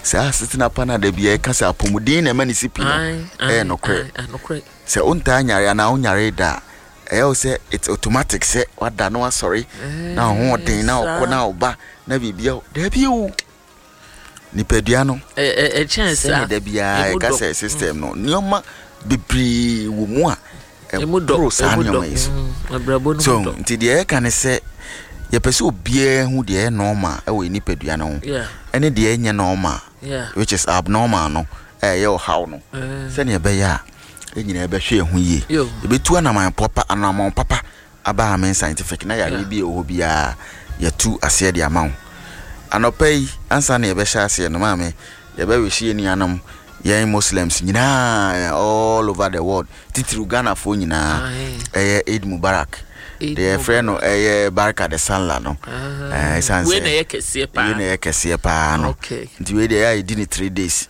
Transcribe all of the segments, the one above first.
Sa sitina pana da bia kasa apomudin na mani sipi no kre se onta nyare na onyare da say it's automatic say wada no sorry na ho den na okona oba na bibia da biu nipadua no chance da bia kasa system no nioma bibri wo mu a pro sanyo yesu so nti de ka ne se ye pese obia hu de normal e we nipadua no ene de enye normal which is abnormal no ye how no se ne be ya enyina be hwe hu ye ebetu anaman papa anamon papa aba amen scientific na ya bi o bia ya tu ase de amount anopai ansa na ye be sha ase no ma me ye be we hie ni anam ye Muslims nyina all over the world titru Ghana fo nyina Eid Mubarak the friend no Baraka de Sanla no sanse we na ye kese pa no nti we dey I did 3 days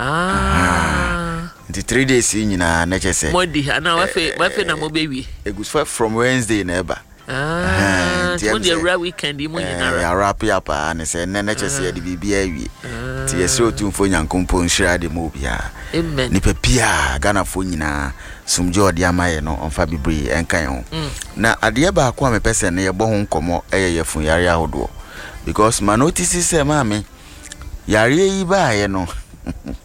the 3 days nyina na chese modi ana wafe na mo bewi egusfa from Wednesday na eba modi every weekend mo nyina wrap up and say na chese de bibia awie ti yeso tumfo nyankompo nhira de mo bia amen ni pepia Ghana fo nyina sumjo de amaye no onfa bibri enkan ho na ade ba ko amepese ne ye bo ho nkomo yefun yare ahodo because ma notice say ma me yare yi ba ye no